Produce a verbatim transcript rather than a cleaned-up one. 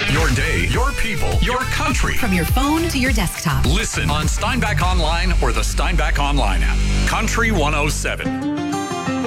Your day, your people, your country. From your phone to your desktop. Listen on Steinbach Online or the Steinbach Online app. Country one oh seven.